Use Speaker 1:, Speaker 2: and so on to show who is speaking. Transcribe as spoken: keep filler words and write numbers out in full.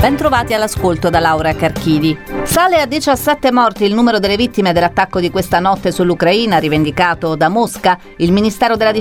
Speaker 1: Bentrovati all'ascolto da Laura Carchidi. Sale a diciassette morti il numero delle vittime dell'attacco di questa notte sull'Ucraina rivendicato da Mosca. Il Ministero della